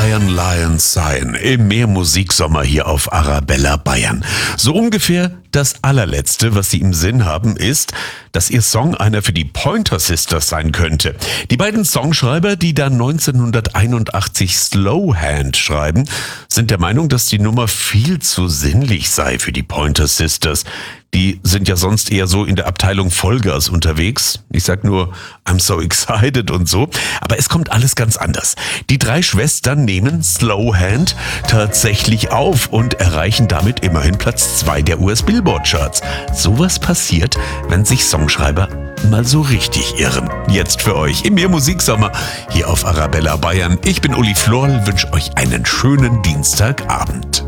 Lion, Lion sein im Mehrmusiksommer hier auf Arabella Bayern. So ungefähr das allerletzte, was Sie im Sinn haben, ist, dass Ihr Song einer für die Pointer Sisters sein könnte. Die beiden Songschreiber, die dann 1981 Slow Hand schreiben, sind der Meinung, dass die Nummer viel zu sinnlich sei für die Pointer Sisters. Die sind ja sonst eher so in der Abteilung Vollgas unterwegs. Ich sag nur, I'm so excited und so. Aber es kommt alles ganz anders. Die drei Schwestern nehmen Slow Hand tatsächlich auf und erreichen damit immerhin Platz 2 der US-Billboard-Charts. Sowas passiert, wenn sich Songschreiber mal so richtig irren. Jetzt für euch im Mehrmusiksommer hier auf Arabella Bayern. Ich bin Uli Florl, wünsche euch einen schönen Dienstagabend.